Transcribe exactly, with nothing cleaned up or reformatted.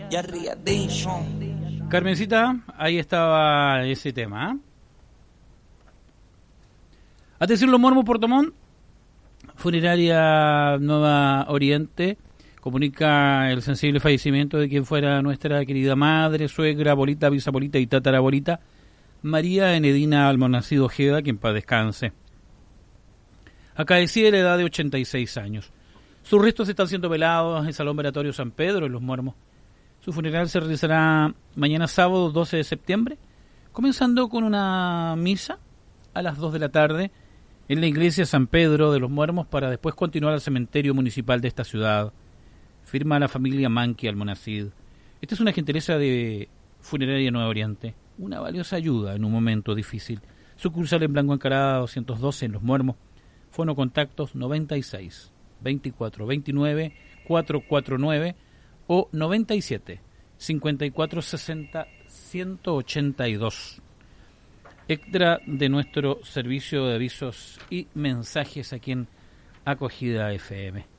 Carmencita, ahí estaba ese tema. ¿eh? Atención, Los Mormos, Puerto Montt. Funeraria Nueva Oriente comunica el sensible fallecimiento de quien fuera nuestra querida madre, suegra, abuelita, bisabuelita y tatarabuelita María Enedina Almonacido Ojeda, quien paz descanse. Acaecida a la edad de ochenta y seis años. Sus restos están siendo velados en el Salón Velatorio San Pedro, en Los Mormos. Su funeral se realizará mañana sábado doce de septiembre, comenzando con una misa a las dos de la tarde en la iglesia San Pedro de Los Mormos, para después continuar al cementerio municipal de esta ciudad. Firma la familia Manqui Almonacid. Esta es una gentileza de Funeraria Nueva Oriente, una valiosa ayuda en un momento difícil. Sucursal en Blanco Encarada doscientos doce en Los Mormos. Fono contactos noventa y seis, veinticuatro, veintinueve, cuatrocientos cuarenta y nueve o noventa y siete, cincuenta y cuatro, sesenta, ciento ochenta y dos. Extra de nuestro servicio de avisos y mensajes aquí en Acogida F M.